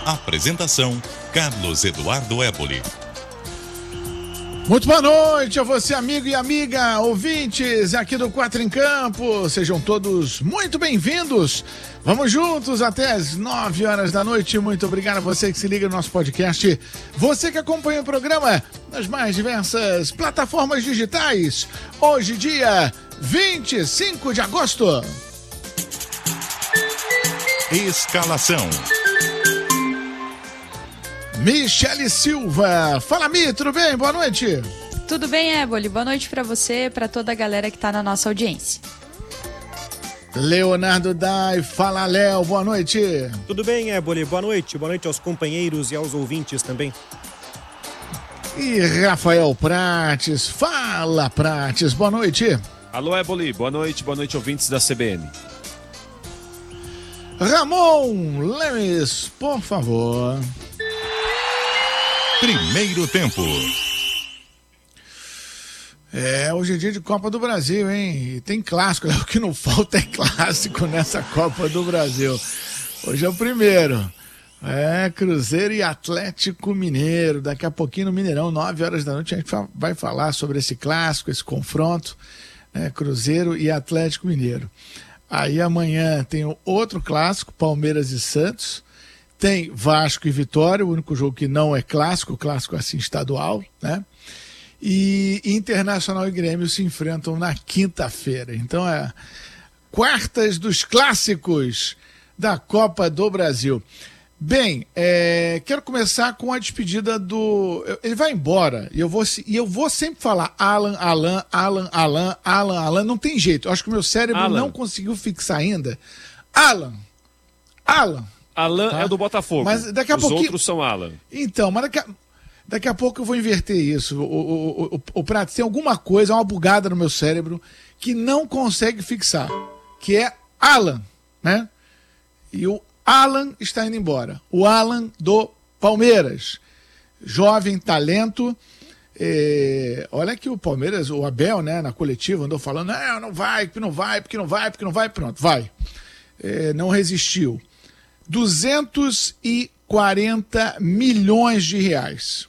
Apresentação, Carlos Eduardo Éboli. Muito boa noite a você, amigo e amiga, ouvintes aqui do Quatro em Campo. Sejam todos muito bem-vindos. Vamos juntos até as 9 horas da noite. Muito obrigado a você que se liga no nosso podcast. Você que acompanha o programa nas mais diversas plataformas digitais. Hoje, dia 25 de agosto. Escalação. Michele Silva. Fala, Mi, tudo bem? Boa noite. Tudo bem, Éboli? Boa noite pra você, pra toda a galera que tá na nossa audiência. Leonardo Dai. Fala, Léo. Boa noite. Tudo bem, Éboli? Boa noite. Boa noite aos companheiros e aos ouvintes também. E Rafael Prates. Fala, Prates. Boa noite. Alô, Éboli. Boa noite, ouvintes da CBN. Ramon Lemes, por favor. Primeiro tempo. Hoje é dia de Copa do Brasil, hein? E tem clássico, o que não falta é clássico nessa Copa do Brasil. Hoje é o primeiro. Cruzeiro e Atlético Mineiro. Daqui a pouquinho no Mineirão, 9 horas da noite, a gente vai falar sobre esse clássico, esse confronto, Cruzeiro e Atlético Mineiro. Aí amanhã tem outro clássico, Palmeiras e Santos. Tem Vasco e Vitória, o único jogo que não é clássico, clássico assim estadual, né? E Internacional e Grêmio se enfrentam na quinta-feira. Então quartas dos clássicos da Copa do Brasil. Bem, quero começar com a despedida do... Ele vai embora e eu vou sempre falar Alan, não tem jeito. Eu acho que o meu cérebro não conseguiu fixar ainda. Alan. Alan tá? É do Botafogo, mas daqui a os pouquinho... outros são Alan. Então, mas daqui a pouco eu vou inverter isso. O Prato, tem alguma coisa, uma bugada no meu cérebro que não consegue fixar, que é Alan, né? E o Alan está indo embora. O Alan do Palmeiras. Jovem talento. Olha que o Palmeiras, o Abel, né, na coletiva, andou falando, não vai, pronto, vai. Não resistiu. 240 milhões de reais.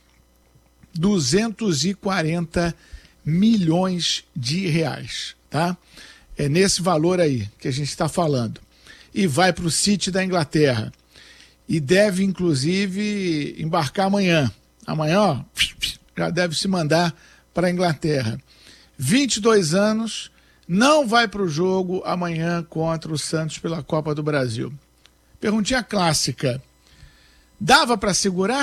240 milhões de reais, tá? É nesse valor aí que a gente está falando. E vai para o City da Inglaterra. E deve, inclusive, embarcar amanhã. Amanhã, ó, já deve se mandar para a Inglaterra. 22 anos, não vai para o jogo amanhã contra o Santos pela Copa do Brasil. Perguntinha clássica. Dava para segurar?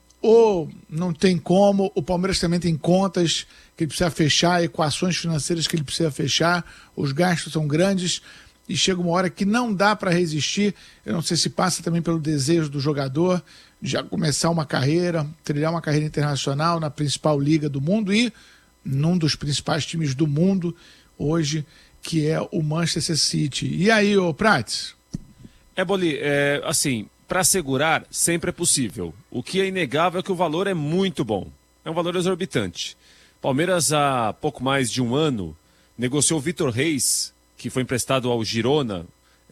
Ou não tem como? O Palmeiras também tem contas que ele precisa fechar, equações financeiras que ele precisa fechar, os gastos são grandes e chega uma hora que não dá para resistir. Eu não sei se passa também pelo desejo do jogador de já começar uma carreira, trilhar uma carreira internacional na principal liga do mundo e num dos principais times do mundo hoje, que é o Manchester City. E aí, ô Prates? Éboli, assim, para segurar sempre é possível. O que é inegável é que o valor é muito bom. É um valor exorbitante. Palmeiras, há pouco mais de um ano, negociou o Vitor Reis, que foi emprestado ao Girona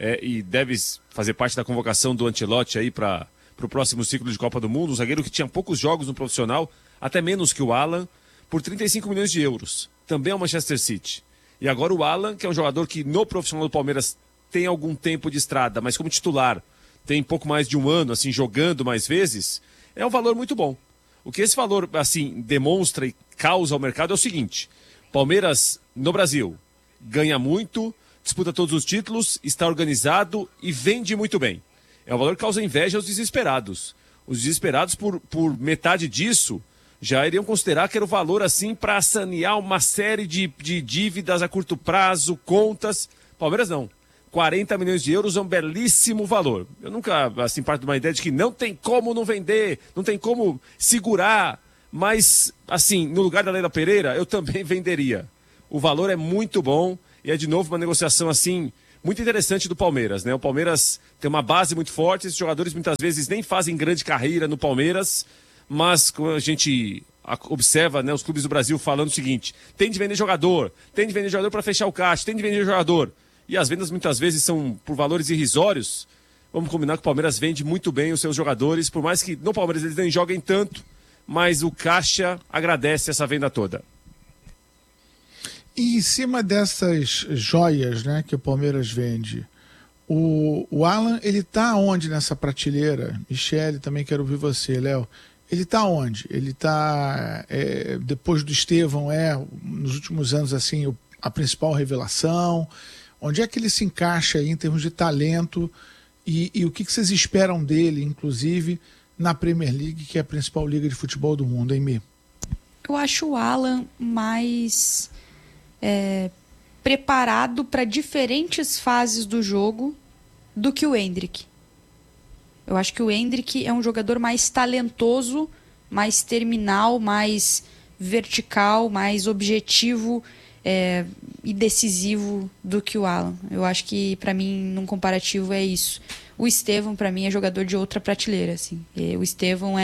e deve fazer parte da convocação do Ancelotti aí para o próximo ciclo de Copa do Mundo. Um zagueiro que tinha poucos jogos no profissional, até menos que o Alan, por 35 milhões de euros. Também ao Manchester City. E agora o Alan, que é um jogador que no profissional do Palmeiras tem algum tempo de estrada, mas como titular tem pouco mais de um ano, assim, jogando mais vezes, é um valor muito bom. O que esse valor, assim, demonstra e causa ao mercado é o seguinte: Palmeiras, no Brasil, ganha muito, disputa todos os títulos, está organizado e vende muito bem. É um valor que causa inveja aos desesperados. Os desesperados, por metade disso, já iriam considerar que era o valor, assim, para sanear uma série de dívidas a curto prazo, contas. Palmeiras não. 40 milhões de euros é um belíssimo valor. Eu nunca, assim, parto de uma ideia de que não tem como não vender, não tem como segurar, mas, assim, no lugar da Leila Pereira, eu também venderia. O valor é muito bom e é, de novo, uma negociação, assim, muito interessante do Palmeiras, né? O Palmeiras tem uma base muito forte, esses jogadores muitas vezes nem fazem grande carreira no Palmeiras, mas como a gente observa, né, os clubes do Brasil falando o seguinte: tem de vender jogador para fechar o caixa, tem de vender jogador. E as vendas muitas vezes são por valores irrisórios. vamos combinar que o Palmeiras vende muito bem os seus jogadores, por mais que no Palmeiras eles nem joguem tanto, mas o caixa agradece essa venda toda. E em cima dessas joias, né, que o Palmeiras vende, o Alan, ele tá onde nessa prateleira? Michele, também quero ouvir você, Léo. Ele tá onde? Ele tá, depois do Estevão, nos últimos anos, assim, a principal revelação? Onde é que ele se encaixa aí em termos de talento e o que vocês esperam dele, inclusive, na Premier League, que é a principal liga de futebol do mundo, hein, Mi? Eu acho o Alan mais preparado para diferentes fases do jogo do que o Endrick. Eu acho que o Endrick é um jogador mais talentoso, mais terminal, mais vertical, mais objetivo e decisivo do que o Alan. Eu acho que, para mim, num comparativo, é isso. O Estevão, para mim, é jogador de outra prateleira. Assim. O Estevão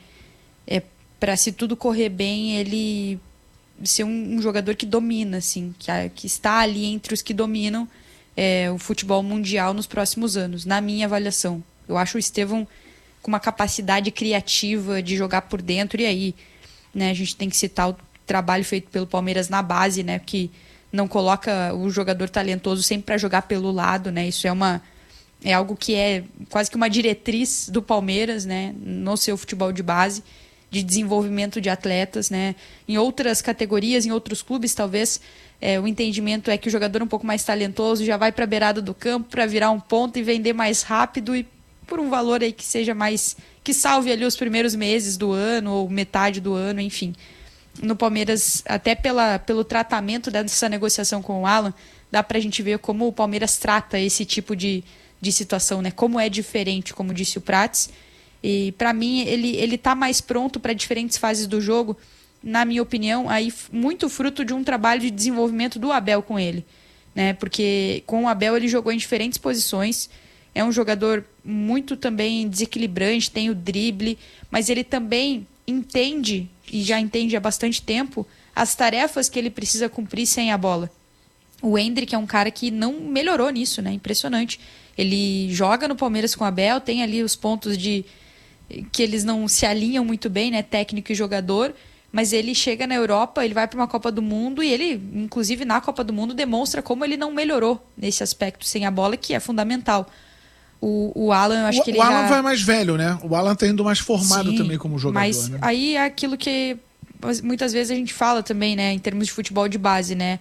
para, se tudo correr bem, ele ser um jogador que domina, assim, que está ali entre os que dominam o futebol mundial nos próximos anos, na minha avaliação. Eu acho o Estevão com uma capacidade criativa de jogar por dentro, e aí, né, a gente tem que citar o trabalho feito pelo Palmeiras na base, né, que não coloca o jogador talentoso sempre para jogar pelo lado, né, isso é algo que é quase que uma diretriz do Palmeiras, né, no seu futebol de base, de desenvolvimento de atletas, né, em outras categorias, em outros clubes, talvez o entendimento é que o jogador um pouco mais talentoso já vai para a beirada do campo para virar um ponto e vender mais rápido e por um valor aí que seja mais, que salve ali os primeiros meses do ano ou metade do ano, enfim. No Palmeiras, até pelo tratamento dessa negociação com o Alan, dá pra gente ver como o Palmeiras trata esse tipo de situação, né? Como é diferente, como disse o Prates. E para mim, ele tá mais pronto para diferentes fases do jogo, na minha opinião, aí muito fruto de um trabalho de desenvolvimento do Abel com ele, né? Porque com o Abel ele jogou em diferentes posições, é um jogador muito também desequilibrante, tem o drible, mas ele também entende, e já entende há bastante tempo, as tarefas que ele precisa cumprir sem a bola. O Endrick é um cara que não melhorou nisso, né? Impressionante. Ele joga no Palmeiras com o Abel, tem ali os pontos que eles não se alinham muito bem, né? Técnico e jogador, mas ele chega na Europa, ele vai para uma Copa do Mundo e ele, inclusive na Copa do Mundo, demonstra como ele não melhorou nesse aspecto sem a bola, que é fundamental. O Alan, eu acho que ele Alan vai mais velho, né? O Alan tá indo mais formado. Sim, também como jogador. Mas né? Aí é aquilo que muitas vezes a gente fala também, né? Em termos de futebol de base, né?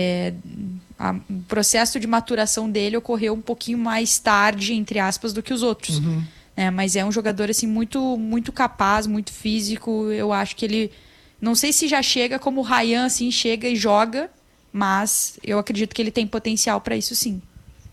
O processo de maturação dele ocorreu um pouquinho mais tarde, entre aspas, do que os outros. Uhum. Mas é um jogador assim, muito, muito capaz, muito físico. Eu acho que ele... Não sei se já chega como o Ryan, assim, chega e joga, mas eu acredito que ele tem potencial para isso, sim.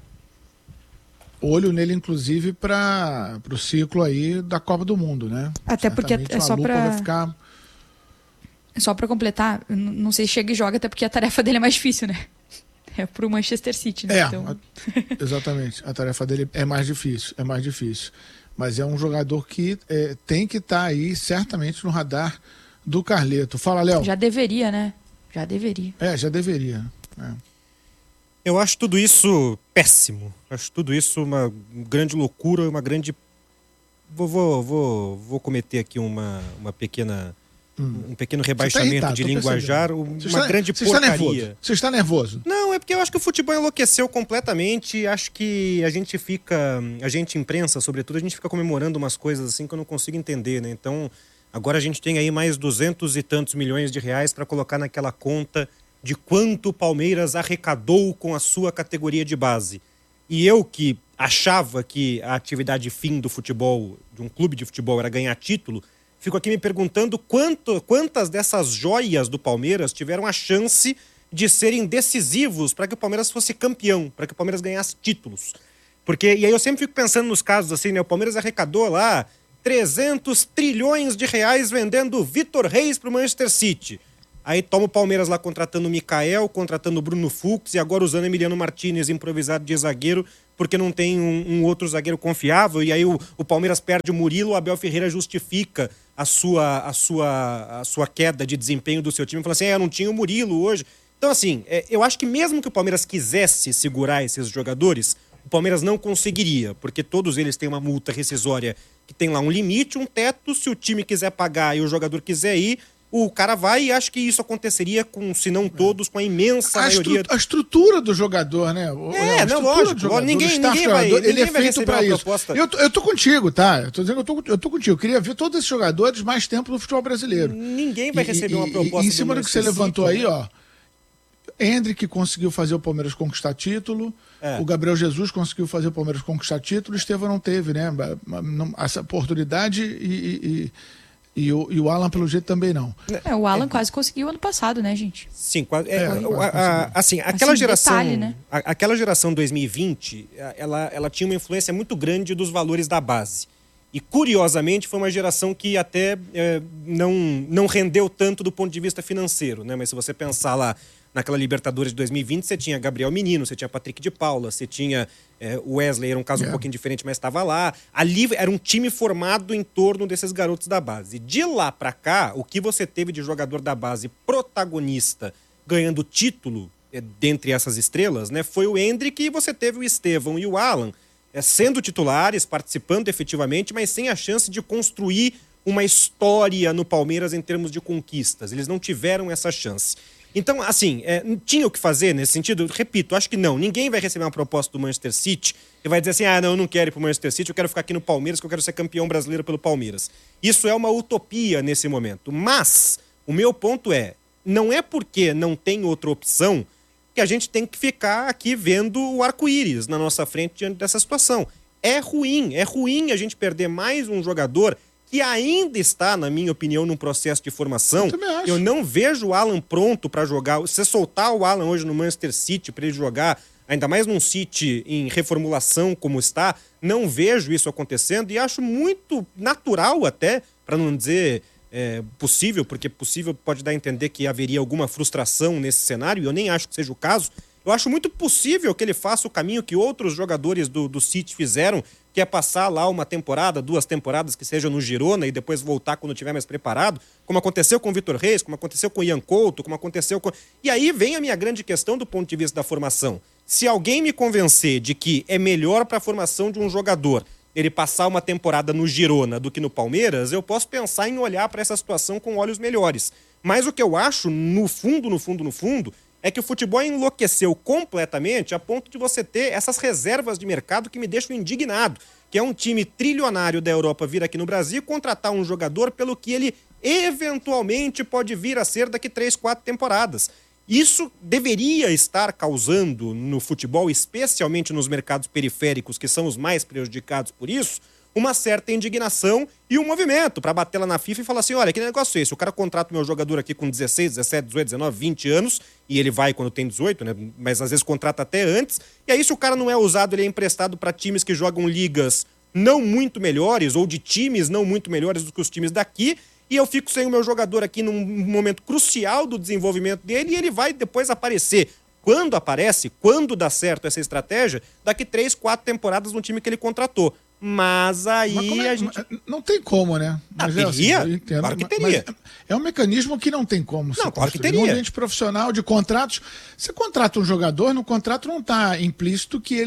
Olho nele, inclusive, para o ciclo aí da Copa do Mundo, né? Até porque é só para... Ficar... Só para completar, não sei se chega e joga, até porque a tarefa dele é mais difícil, né? É pro Manchester City, né? Então... Exatamente. A tarefa dele é mais difícil, Mas é um jogador que tem que estar aí, certamente, no radar do Carleto. Fala, Léo. Já deveria, né? Já deveria. Já deveria. Eu acho tudo isso péssimo. Acho tudo isso uma grande loucura, uma grande... Vou cometer aqui uma pequena... Um pequeno rebaixamento de linguajar, uma grande porcaria. Você está nervoso? Não, é porque eu acho que o futebol enlouqueceu completamente. Acho que a gente imprensa, sobretudo, a gente fica comemorando umas coisas assim que eu não consigo entender, né? Então, agora a gente tem aí mais 200 e tantos milhões de reais para colocar naquela conta de quanto o Palmeiras arrecadou com a sua categoria de base. E eu que achava que a atividade fim do futebol, de um clube de futebol, era ganhar título, fico aqui me perguntando quantas dessas joias do Palmeiras tiveram a chance de serem decisivos para que o Palmeiras fosse campeão, para que o Palmeiras ganhasse títulos. E aí eu sempre fico pensando nos casos assim, né? O Palmeiras arrecadou lá 300 trilhões de reais vendendo Vitor Reis para o Manchester City. Aí toma o Palmeiras lá contratando o Mikael, contratando o Bruno Fux e agora usando Emiliano Martínez improvisado de zagueiro, porque não tem um outro zagueiro confiável. E aí o Palmeiras perde o Murilo, o Abel Ferreira justifica a sua queda de desempenho do seu time, falando assim, eu não tinha o Murilo hoje. Então assim, eu acho que mesmo que o Palmeiras quisesse segurar esses jogadores, o Palmeiras não conseguiria, porque todos eles têm uma multa rescisória que tem lá um limite, um teto. Se o time quiser pagar e o jogador quiser ir, o cara vai, e acho que isso aconteceria com, se não todos, com a imensa maioria. A estrutura do jogador, né? Lógico. Ninguém vai ele é feito para isso. Proposta. Eu tô contigo, tá? Eu tô dizendo que eu tô contigo. Eu queria ver todos esses jogadores mais tempo no futebol brasileiro. Ninguém vai receber uma proposta. Em cima do que você levantou aí, ó. Hendrick conseguiu fazer o Palmeiras conquistar título. O Gabriel Jesus conseguiu fazer o Palmeiras conquistar título. O Estevão não teve, né? Essa oportunidade e o Alan, pelo jeito, também não. O Alan quase conseguiu ano passado, né, gente? Sim, quase. Aquela geração. Detalhe, né? Aquela geração 2020, ela tinha uma influência muito grande dos valores da base. E, curiosamente, foi uma geração que até não rendeu tanto do ponto de vista financeiro, né? Mas se você pensar lá naquela Libertadores de 2020, você tinha Gabriel Menino, você tinha Patrick de Paula, você tinha o Wesley, era um caso um pouquinho diferente, mas estava lá. Ali era um time formado em torno desses garotos da base. De lá para cá, o que você teve de jogador da base protagonista ganhando título dentre essas estrelas, né, foi o Hendrick, e você teve o Estevão e o Alan sendo titulares, participando efetivamente, mas sem a chance de construir uma história no Palmeiras em termos de conquistas. Eles não tiveram essa chance. Então, assim, tinha o que fazer nesse sentido? Repito, acho que não. Ninguém vai receber uma proposta do Manchester City e vai dizer assim, não, eu não quero ir pro Manchester City, eu quero ficar aqui no Palmeiras, que eu quero ser campeão brasileiro pelo Palmeiras. Isso é uma utopia nesse momento. Mas, o meu ponto não é porque não tem outra opção que a gente tem que ficar aqui vendo o arco-íris na nossa frente diante dessa situação. É ruim a gente perder mais um jogador que ainda está, na minha opinião, num processo de formação. Eu não vejo o Alan pronto para jogar. Se você soltar o Alan hoje no Manchester City para ele jogar, ainda mais num City em reformulação como está, não vejo isso acontecendo, e acho muito natural até, para não dizer possível, porque possível pode dar a entender que haveria alguma frustração nesse cenário, e eu nem acho que seja o caso. Eu acho muito possível que ele faça o caminho que outros jogadores do City fizeram, que é passar lá uma temporada, 2 temporadas, que seja no Girona, e depois voltar quando estiver mais preparado, como aconteceu com o Vitor Reis, como aconteceu com o Ian Couto, como aconteceu com... E aí vem a minha grande questão do ponto de vista da formação. Se alguém me convencer de que é melhor para a formação de um jogador ele passar uma temporada no Girona do que no Palmeiras, eu posso pensar em olhar para essa situação com olhos melhores. Mas o que eu acho, no fundo, é que o futebol enlouqueceu completamente a ponto de você ter essas reservas de mercado que me deixam indignado, que é um time trilionário da Europa vir aqui no Brasil e contratar um jogador pelo que ele eventualmente pode vir a ser daqui 3, 4 temporadas. Isso deveria estar causando no futebol, especialmente nos mercados periféricos, que são os mais prejudicados por isso, uma certa indignação e um movimento para bater lá na FIFA e falar assim, olha, que negócio é esse? O cara contrata o meu jogador aqui com 16, 17, 18, 19, 20 anos, e ele vai quando tem 18, né? Mas às vezes contrata até antes, e aí se o cara não é usado, ele é emprestado para times que jogam ligas não muito melhores, ou de times não muito melhores do que os times daqui, e eu fico sem o meu jogador aqui num momento crucial do desenvolvimento dele, e ele vai depois aparecer. Quando aparece, quando dá certo essa estratégia, daqui 3, 4 temporadas no time que ele contratou. Mas aí a gente... Não tem como, né? Mas teria? Assim, eu entendo, claro que teria. É um mecanismo que não tem como. Não, claro que teria. Um ambiente profissional de contratos. Você contrata um jogador, no contrato não está implícito que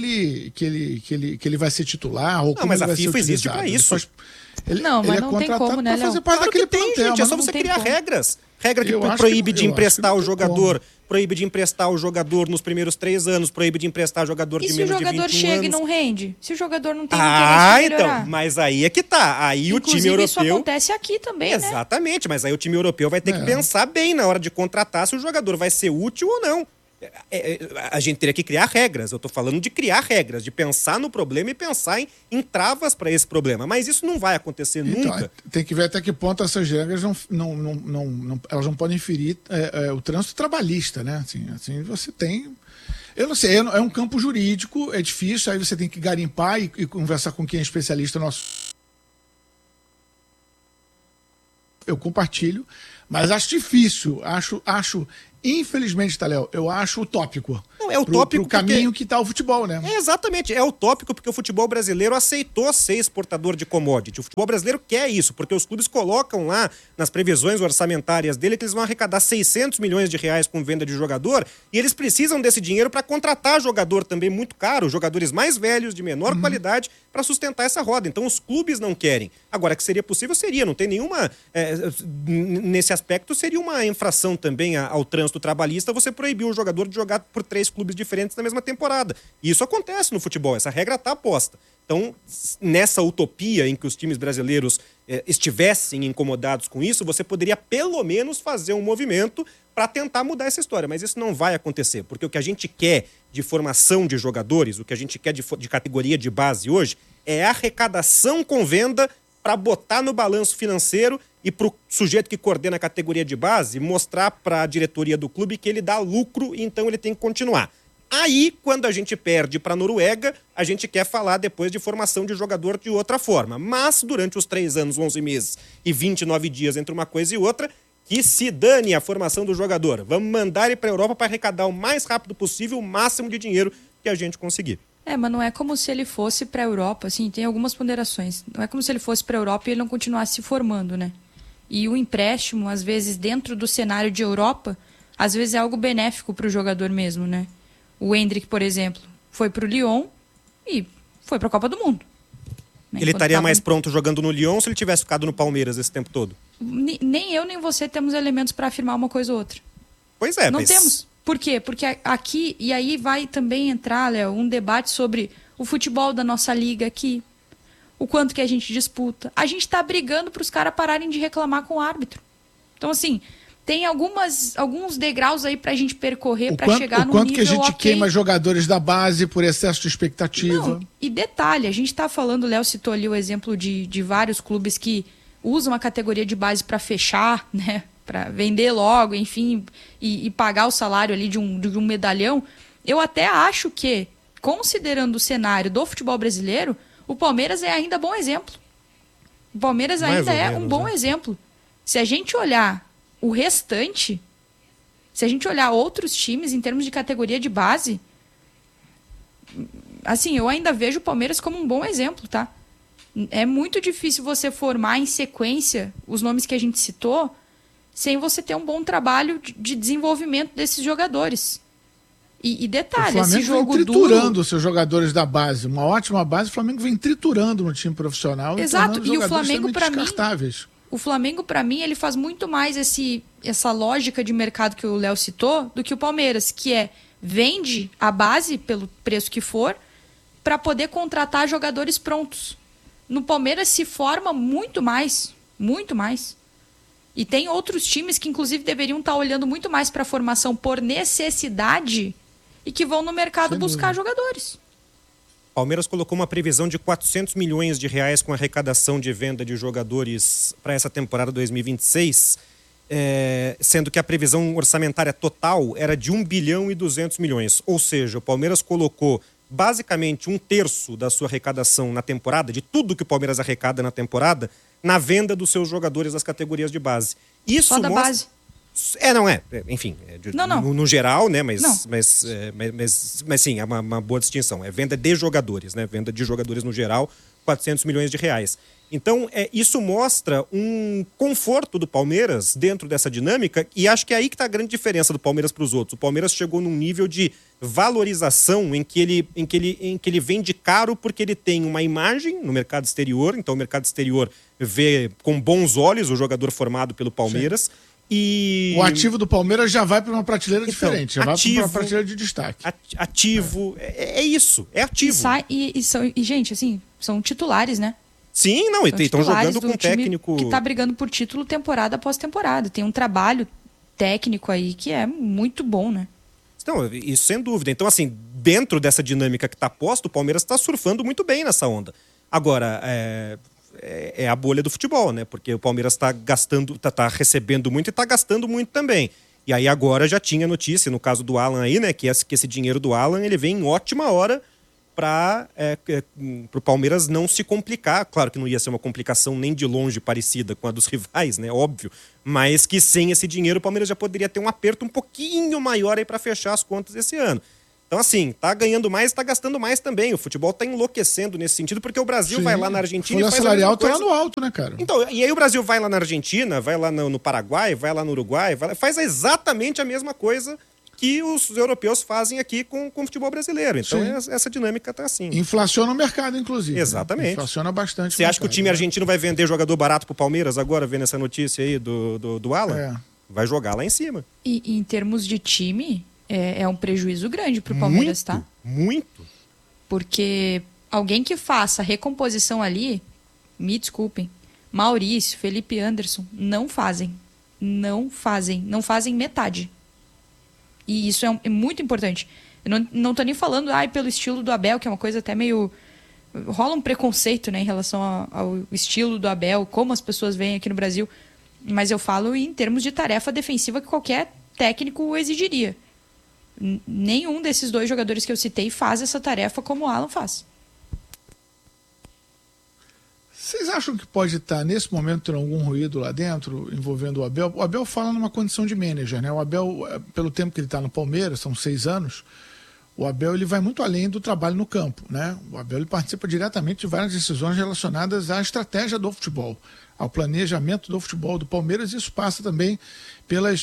ele vai ser titular ou como ele vai ser utilizado. Mas a FIFA existe para isso. Ele mas não tem como, né, Léo? Fazer parte daquele plantel, gente, é só você criar regras. Regra que proíbe de emprestar o jogador, proíbe de emprestar o jogador nos primeiros 3 anos, proíbe de emprestar o jogador de menos de 21 anos. E se o jogador chega e não rende? Se o jogador não tem interesse em melhorar? Então, mas aí é que tá. Aí o time europeu... isso acontece aqui também, né? Exatamente, mas aí o time europeu vai ter que pensar bem na hora de contratar se o jogador vai ser útil ou não. A gente teria que criar regras. Eu tô falando de criar regras, de pensar no problema e pensar em travas para esse problema. Mas isso não vai acontecer nunca. Tem que ver até que ponto essas regras elas não podem ferir o trânsito trabalhista, né? Assim você tem... Eu não sei, é um campo jurídico, é difícil, aí você tem que garimpar e conversar com quem é especialista nosso. Eu compartilho, Mas acho difícil, acho infelizmente, Taléo, eu acho utópico. Não, é utópico pro caminho que tá o futebol, né? Exatamente, é utópico porque o futebol brasileiro aceitou ser exportador de commodity. O futebol brasileiro quer isso, porque os clubes colocam lá nas previsões orçamentárias dele que eles vão arrecadar 600 milhões de reais com venda de jogador e eles precisam desse dinheiro para contratar jogador também muito caro, jogadores mais velhos, de menor qualidade, para sustentar essa roda. Então os clubes não querem. Agora, que seria possível, seria. Não tem nenhuma... nesse aspecto, seria uma infração também ao trânsito trabalhista você proibir um jogador de jogar por 3 clubes diferentes na mesma temporada. E isso acontece no futebol, essa regra está posta. Então, nessa utopia em que os times brasileiros estivessem incomodados com isso, você poderia pelo menos fazer um movimento para tentar mudar essa história. Mas isso não vai acontecer, porque o que a gente quer de formação de jogadores, o que a gente quer de categoria de base hoje, é arrecadação com venda para botar no balanço financeiro e para o sujeito que coordena a categoria de base mostrar para a diretoria do clube que ele dá lucro e então ele tem que continuar. Aí, quando a gente perde para a Noruega, a gente quer falar depois de formação de jogador de outra forma. Mas, durante os 3 anos, 11 meses e 29 dias entre uma coisa e outra, que se dane a formação do jogador. Vamos mandar ele para a Europa para arrecadar o mais rápido possível o máximo de dinheiro que a gente conseguir. Mas não é como se ele fosse para a Europa, assim, tem algumas ponderações. Não é como se ele fosse para a Europa e ele não continuasse se formando, né? E o empréstimo, às vezes, dentro do cenário de Europa, às vezes é algo benéfico para o jogador mesmo, né? O Endrick, por exemplo, foi para o Lyon e foi para a Copa do Mundo. Né? Ele estaria mais pronto jogando no Lyon se ele tivesse ficado no Palmeiras esse tempo todo? Nem eu, nem você temos elementos para afirmar uma coisa ou outra. Pois é, não temos. Por quê? Porque aqui, e aí vai também entrar, Léo, um debate sobre o futebol da nossa liga aqui, o quanto que a gente disputa. A gente tá brigando para os caras pararem de reclamar com o árbitro. Então, assim, tem alguns degraus aí pra gente percorrer para chegar no nível. O quanto que a gente queima jogadores da base por excesso de expectativa. Não, e detalhe, a gente tá falando, o Léo citou ali o exemplo de vários clubes que usam a categoria de base para fechar, né? Para vender logo, enfim, e pagar o salário ali de um medalhão. Eu até acho que, considerando o cenário do futebol brasileiro, o Palmeiras é ainda bom exemplo. O Palmeiras ainda é um bom exemplo. Se a gente olhar o restante, se a gente olhar outros times em termos de categoria de base, assim, eu ainda vejo o Palmeiras como um bom exemplo, tá? É muito difícil você formar em sequência os nomes que a gente citou sem você ter um bom trabalho de desenvolvimento desses jogadores. E detalhe, esse jogo vem triturando os seus jogadores da base. Uma ótima base, o Flamengo vem triturando no time profissional. Exato, e o Flamengo, para mim, ele faz muito mais essa lógica de mercado que o Léo citou do que o Palmeiras, que vende a base pelo preço que for para poder contratar jogadores prontos. No Palmeiras se forma muito mais. E tem outros times que, inclusive, deveriam estar olhando muito mais para a formação por necessidade e que vão no mercado buscar jogadores. Palmeiras colocou uma previsão de 400 milhões de reais com arrecadação de venda de jogadores para essa temporada 2026, sendo que a previsão orçamentária total era de 1 bilhão e 200 milhões. Ou seja, o Palmeiras colocou basicamente 1/3 da sua arrecadação na temporada, de tudo que o Palmeiras arrecada na temporada, na venda dos seus jogadores das categorias de base. Isso só da base. Enfim, não. No geral, né? Mas sim, é uma boa distinção. É venda de jogadores, né? Venda de jogadores no geral, 400 milhões de reais. Então, isso mostra um conforto do Palmeiras dentro dessa dinâmica e acho que é aí que está a grande diferença do Palmeiras para os outros. O Palmeiras chegou num nível de valorização em que ele vende caro porque ele tem uma imagem no mercado exterior, então o mercado exterior vê com bons olhos o jogador formado pelo Palmeiras. Sim. E o ativo do Palmeiras já vai para uma prateleira diferente, já vai para uma prateleira de destaque. Ativo, é isso, é ativo. E, gente, assim, são titulares, né? Sim, não, e estão jogando com um técnico que está brigando por título temporada após temporada. Tem um trabalho técnico aí que é muito bom, né? Não, isso sem dúvida. Então, assim, dentro dessa dinâmica que está posta, o Palmeiras está surfando muito bem nessa onda. Agora, é a bolha do futebol, né? Porque o Palmeiras está gastando, tá recebendo muito e está gastando muito também. E aí agora já tinha notícia, no caso do Alan aí, né? Que esse dinheiro do Alan, ele vem em ótima hora para o Palmeiras não se complicar. Claro que não ia ser uma complicação nem de longe parecida com a dos rivais, né? Óbvio. Mas que sem esse dinheiro o Palmeiras já poderia ter um aperto um pouquinho maior aí para fechar as contas esse ano. Então, assim, tá ganhando mais, tá gastando mais também. O futebol tá enlouquecendo nesse sentido, porque o Brasil vai lá na Argentina e faz a salarial mesma coisa. tá lá no alto, né, cara? Então, e aí o Brasil vai lá na Argentina, vai lá no Paraguai, vai lá no Uruguai, faz exatamente a mesma coisa que os europeus fazem aqui com o futebol brasileiro. Então, essa dinâmica tá assim. Inflaciona o mercado, inclusive. Exatamente. Né? Inflaciona bastante. Você acha que o time argentino vai vender jogador barato pro Palmeiras agora, vendo essa notícia aí do Alan? Vai jogar lá em cima. E em termos de time... É um prejuízo grande pro Palmeiras, tá? Muito. Porque alguém que faça recomposição ali, me desculpem, Maurício, Felipe Anderson, não fazem metade. E isso é muito importante. Eu não tô nem falando pelo estilo do Abel, que é uma coisa até meio... Rola um preconceito, né, em relação ao estilo do Abel, como as pessoas veem aqui no Brasil. Mas eu falo em termos de tarefa defensiva que qualquer técnico exigiria. Nenhum desses dois jogadores que eu citei faz essa tarefa como o Alan faz. Vocês acham que pode estar, nesse momento, tendo algum ruído lá dentro, envolvendo o Abel? O Abel fala numa condição de manager, né? O Abel, pelo tempo que ele está no Palmeiras, são 6 anos, o Abel ele vai muito além do trabalho no campo, né? O Abel ele participa diretamente de várias decisões relacionadas à estratégia do futebol, ao planejamento do futebol do Palmeiras. Isso passa também pelas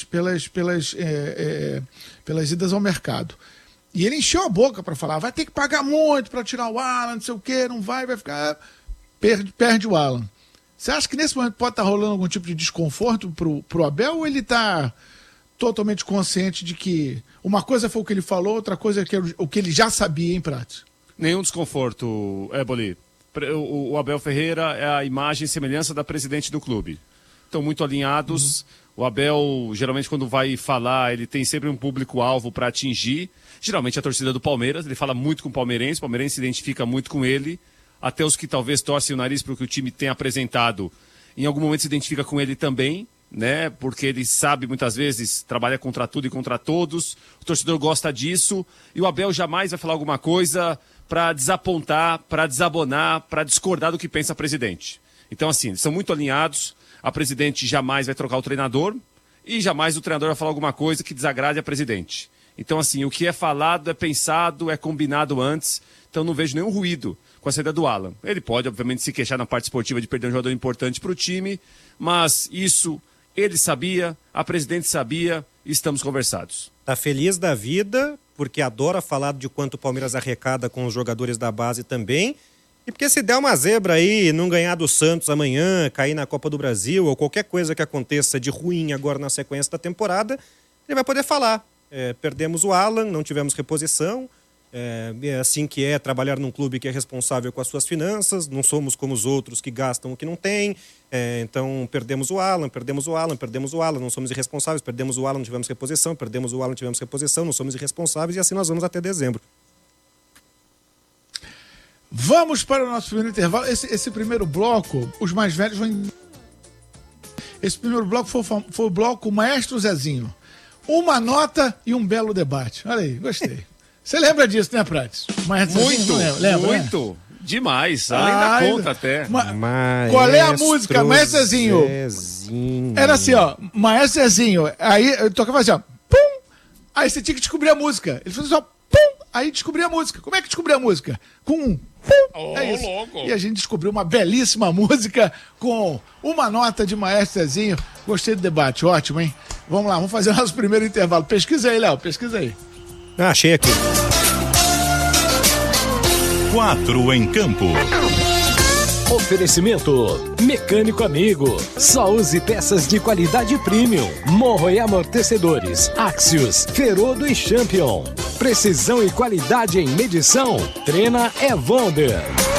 idas ao mercado. E ele encheu a boca para falar, vai ter que pagar muito para tirar o Alan, não sei o quê, não vai ficar... Perde o Alan. Você acha que nesse momento pode estar rolando algum tipo de desconforto pro Abel, ou ele está totalmente consciente de que uma coisa foi o que ele falou, outra coisa é o que ele já sabia em prática? Nenhum desconforto, Éboli. O Abel Ferreira é a imagem e semelhança da presidente do clube. Estão muito alinhados. O Abel, geralmente, quando vai falar, ele tem sempre um público-alvo para atingir. Geralmente a torcida do Palmeiras. Ele fala muito com o palmeirense se identifica muito com ele. Até os que talvez torcem o nariz para o que o time tem apresentado, em algum momento se identifica com ele também, né? Porque ele sabe, muitas vezes, trabalha contra tudo e contra todos. O torcedor gosta disso. E o Abel jamais vai falar alguma coisa para desapontar, para desabonar, para discordar do que pensa a presidente. Então, assim, eles são muito alinhados. A presidente jamais vai trocar o treinador e jamais o treinador vai falar alguma coisa que desagrade a presidente. Então, assim, o que é falado, é pensado, é combinado antes. Então, não vejo nenhum ruído com a saída do Alan. Ele pode, obviamente, se queixar na parte esportiva de perder um jogador importante para o time, mas isso ele sabia, a presidente sabia e estamos conversados. Tá feliz da vida, porque adora falar de quanto o Palmeiras arrecada com os jogadores da base também, e porque se der uma zebra aí, não ganhar do Santos amanhã, cair na Copa do Brasil, ou qualquer coisa que aconteça de ruim agora na sequência da temporada, ele vai poder falar. Perdemos o Alan, não tivemos reposição, é assim que é trabalhar num clube que é responsável com as suas finanças, não somos como os outros que gastam o que não tem, então perdemos o Alan, não somos irresponsáveis, perdemos o Alan, não tivemos reposição, não somos irresponsáveis, e assim nós vamos até dezembro. Vamos para o nosso primeiro intervalo. Esse primeiro bloco, os mais velhos vão... Esse primeiro bloco foi o bloco Maestro Zezinho. Uma nota e um belo debate. Olha aí, gostei. Você lembra disso, né, Prates? Muito, lembra, muito. Né? Demais, além da conta até. Qual é a música, Maestro Zezinho? Era assim, ó, Maestro Zezinho. Aí eu tocava assim, ó, pum! Aí você tinha que descobrir a música. Ele fazia assim, ó, pum! Aí descobria a música. Como é que descobriu a música? Com um pum! É isso. Louco. E a gente descobriu uma belíssima música com uma nota de Maestro Zezinho. Gostei do debate, ótimo, hein? Vamos lá, vamos fazer o nosso primeiro intervalo. Pesquisa aí, Léo, pesquisa aí. Achei aqui. 4 em campo. Oferecimento Mecânico Amigo. Só use peças de qualidade premium. Morro e amortecedores. Axios, Ferodo e Champion. Precisão e qualidade em medição. Trena Evonder.